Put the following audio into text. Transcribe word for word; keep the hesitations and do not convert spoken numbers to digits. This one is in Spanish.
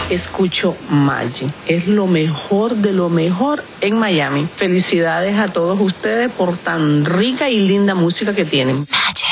escucho Magic. Es lo mejor de lo mejor en Miami. Felicidades a todos ustedes por tan rica y linda música que tienen. Magic.